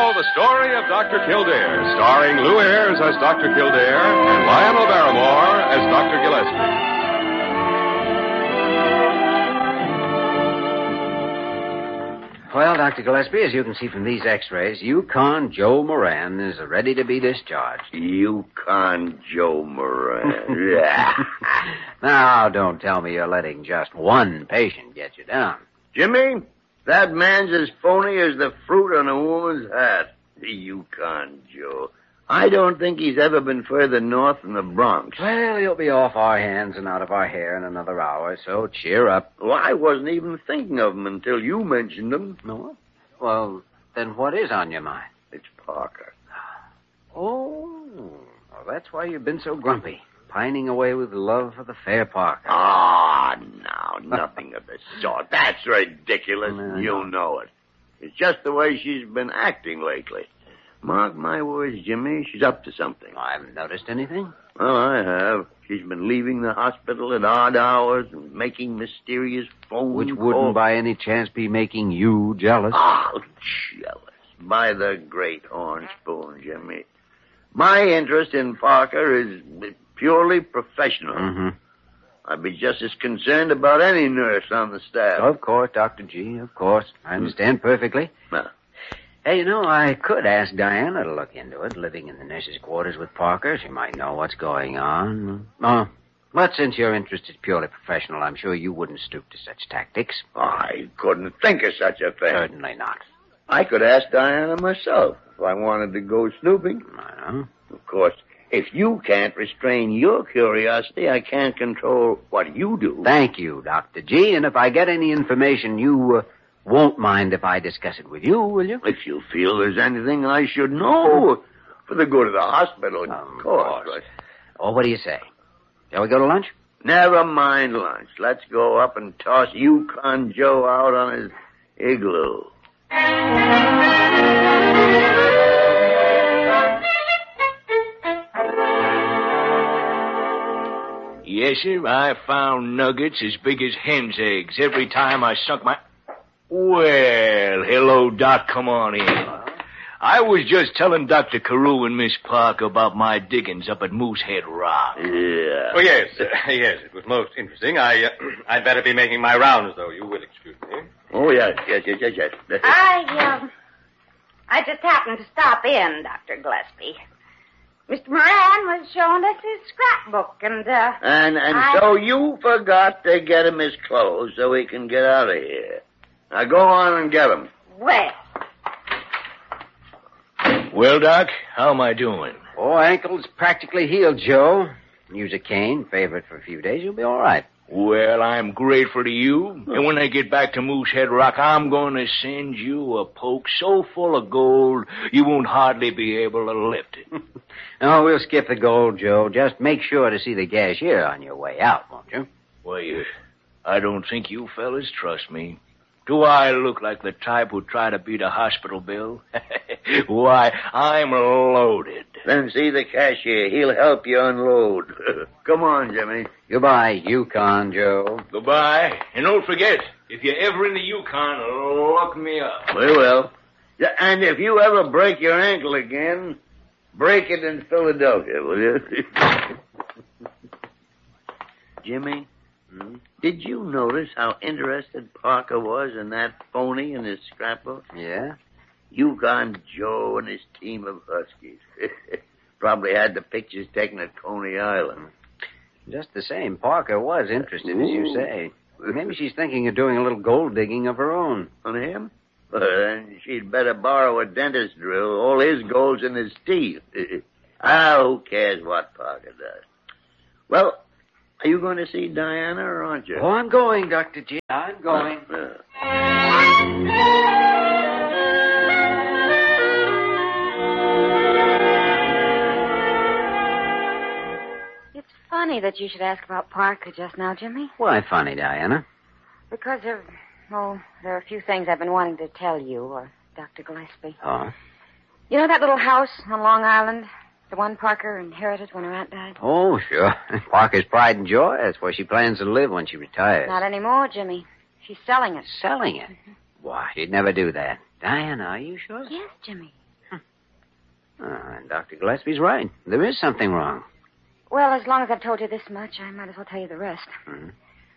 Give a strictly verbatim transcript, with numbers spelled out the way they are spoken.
now, the story of Doctor Kildare, starring Lou Ayres as Doctor Kildare and Lionel Barrymore as Doctor Gillespie. Well, Doctor Gillespie, as you can see from these x-rays, Yukon Joe Moran is ready to be discharged. Yukon Joe Moran. Now, don't tell me you're letting just one patient get you down. Jimmy, that man's as phony as the fruit on a woman's hat. The Yukon Joe. I don't think he's ever been further north than the Bronx. Well, he'll be off our hands and out of our hair in another hour, so cheer up. Well, I wasn't even thinking of him until you mentioned him. No? Well, then what is on your mind? It's Parker. Oh, well, that's why you've been so grumpy, pining away with love for the fair Parker. Ah, oh, no, nothing of the sort. That's ridiculous. No, you know it. It's just the way she's been acting lately. Mark my words, Jimmy, she's up to something. I haven't noticed anything. Oh, I have. She's been leaving the hospital at odd hours and making mysterious phone Which calls. wouldn't by any chance be making you jealous. Oh, jealous. By the great horn spoon, Jimmy. My interest in Parker is purely professional. Mm-hmm. I'd be just as concerned about any nurse on the staff. Of course, Doctor G, of course. I understand perfectly. Well, Hey, you know, I could ask Diana to look into it, living in the nurse's quarters with Parker. She might know what's going on. Oh, but since your interest is purely professional, I'm sure you wouldn't stoop to such tactics. I couldn't think of such a thing. Certainly not. I could ask Diana myself if I wanted to go snooping. I know. Of course, if you can't restrain your curiosity, I can't control what you do. Thank you, Doctor G, and if I get any information, you uh, won't mind if I discuss it with you, will you? If you feel there's anything I should know, for the good of the hospital, of Of course. course. Oh, what do you say? Shall we go to lunch? Never mind lunch. Let's go up and toss Yukon Joe out on his igloo. Yes, sir, I found nuggets as big as hen's eggs every time I sunk my... Well, hello, Doc. Come on in. I was just telling Doctor Carew and Miss Parker about my diggings up at Moosehead Rock. Yeah. Oh, yes. Uh, yes, it was most interesting. I, uh, I'd better be making my rounds, though. You will excuse me. Oh, yes, yes, yes, yes, yes. I, um, I just happened to stop in, Doctor Gillespie. Mister Moran was showing us his scrapbook, and, uh... And, and I... so you forgot to get him his clothes so he can get out of here. Now go on and get him. Well, Well, Doc, how am I doing? Oh, ankle's practically healed, Joe. Use a cane, favorite for a few days, you'll be all right. Well, I'm grateful to you. And when I get back to Moosehead Rock, I'm going to send you a poke so full of gold you won't hardly be able to lift it. No, we'll skip the gold, Joe. Just make sure to see the cashier on your way out, won't you? Why, uh, I don't think you fellas trust me. Do I look like the type who'd try to beat a hospital bill? Why, I'm loaded. Then see the cashier. He'll help you unload. Come on, Jimmy. Goodbye, Yukon Joe. Goodbye. And don't forget, if you're ever in the Yukon, look me up. We will. Yeah, and if you ever break your ankle again, break it in Philadelphia, will you? Jimmy, hmm? Did you notice how interested Parker was in that phony in his scrapbook? Yeah? Yukon Joe and his team of Huskies. Probably had the pictures taken at Coney Island. Just the same, Parker was interested, as you Ooh. say. Maybe she's thinking of doing a little gold digging of her own. On him? Well, then she'd better borrow a dentist drill. All his gold's in his teeth. Ah, who cares what Parker does? Well, are you going to see Diana or aren't you? Oh, I'm going, Doctor G. I'm going. Uh, it's funny that you should ask about Parker just now, Jimmy. Why funny, Diana? Because of, oh, there are a few things I've been wanting to tell you, or Doctor Gillespie. Oh? You know that little house on Long Island? The one Parker inherited when her aunt died? Oh, sure. Parker's pride and joy. That's where she plans to live when she retires. Not anymore, Jimmy. She's selling it. Selling it? Mm-hmm. Why, she'd never do that. Diana, are you sure? Yes, Jimmy. Oh, and Doctor Gillespie's right. There is something wrong. Well, as long as I've told you this much, I might as well tell you the rest. Hmm.